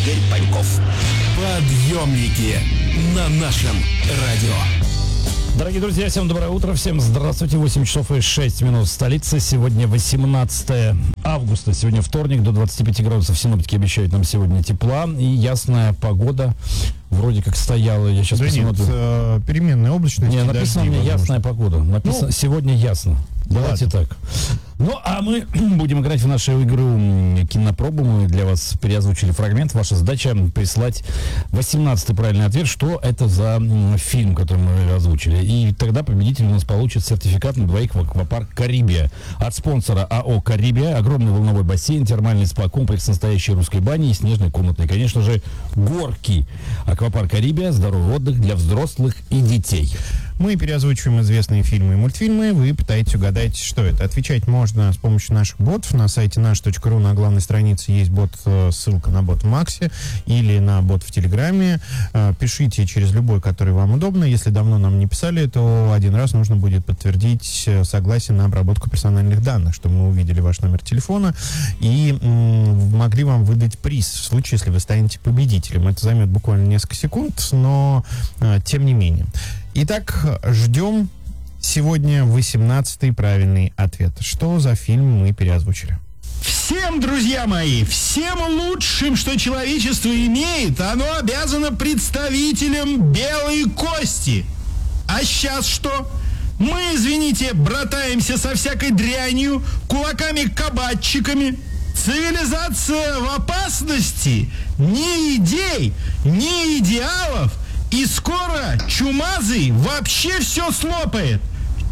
Игорь Паньков. Подъемники на нашем радио. Дорогие друзья, всем доброе утро, всем здравствуйте. 8 часов и 6 минут в столице. Сегодня 18 августа, сегодня вторник, до 25 градусов. Синоптики обещают нам сегодня тепла и ясная погода. Вроде как стояла, я сейчас посмотрю. Нет, переменная облачность. Не, написано у меня ясная погода. Написано сегодня ясно. Давайте так. Ну, а мы будем играть в нашу игру «Кинопробу». Мы для вас переозвучили фрагмент. Ваша задача прислать 18-й правильный ответ, что это за фильм, который мы озвучили. И тогда победитель у нас получит сертификат на двоих в аквапарк «Карибия». От спонсора АО «Карибия». Огромный волновой бассейн, термальный спа-комплекс настоящей русской бани и снежной комнаты. И, конечно же, горки. Аквапарк «Карибия». Здоровый отдых для взрослых и детей. Мы переозвучиваем известные фильмы и мультфильмы. Вы пытаетесь угадать, что это. Отвечать можно с помощью наших ботов. На сайте наш.ру на главной странице есть бот, ссылка на бот в Максе или на бот в Телеграме. Пишите через любой, который вам удобно. Если давно нам не писали, то один раз нужно будет подтвердить согласие на обработку персональных данных, чтобы мы увидели ваш номер телефона и могли вам выдать приз в случае, если вы станете победителем. Это займет буквально несколько секунд, но тем не менее. Итак, ждем сегодня 18-й правильный ответ. Что за фильм мы переозвучили? Всем, друзья мои, всем лучшим, что человечество имеет, оно обязано представителям белой кости. А сейчас что? Мы, извините, братаемся со всякой дрянью, кулаками-кабачиками. Цивилизация в опасности, ни идей, ни идеалов. И скоро Чумазый вообще все слопает.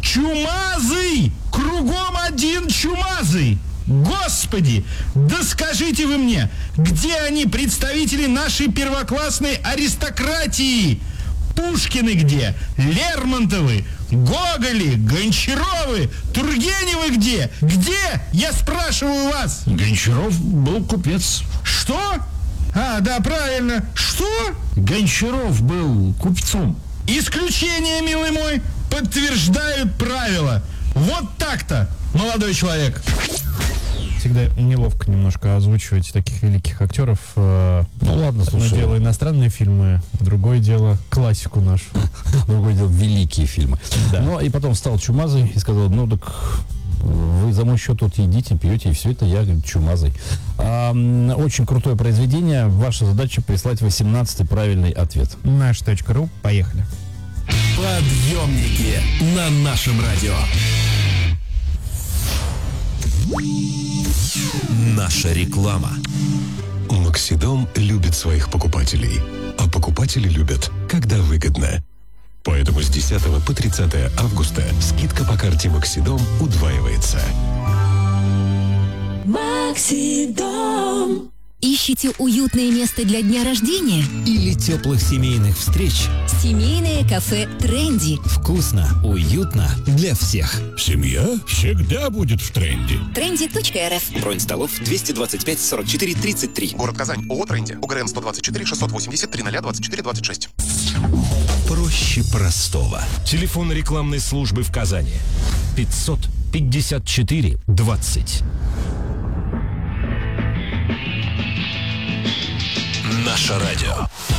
Чумазый! Кругом один Чумазый! Господи! Да скажите вы мне, где они, представители нашей первоклассной аристократии? Пушкины где? Лермонтовы? Гоголи? Гончаровы? Тургеневы где? Где? Я спрашиваю вас. Гончаров был купец. Что? А, да, правильно. Что? Гончаров был купцом. Исключение, милый мой, подтверждают правила. Вот так-то, молодой человек. Всегда неловко немножко озвучивать таких великих актеров. Ну ладно, слушай. Одно дело иностранные фильмы, другое дело классику нашу. Другое дело великие фильмы. Да. Ну и потом встал Чумазый и сказал, ну так... Вы за мой счет тут едите, пьете, и все это я, говорит, Чумазый. Очень крутое произведение. Ваша задача прислать 18-й правильный ответ. Наш.ру. Поехали. Подъемники на нашем радио. Наша реклама. Максидом любит своих покупателей, а покупатели любят, когда выгодно. Поэтому с 10 по 30 августа скидка по карте Максидом удваивается. Максидом. Ищите уютное место для дня рождения? Или теплых семейных встреч? Семейное кафе «Тренди». Вкусно, уютно для всех. Семья всегда будет в тренде. Trendy.rf. Бронь столов 225 44 33. Город Казань. ООО «Тренди». УГРН 124 680 300 24 26. Проще простого. Телефон рекламной службы в Казани 554 20. Наше радио.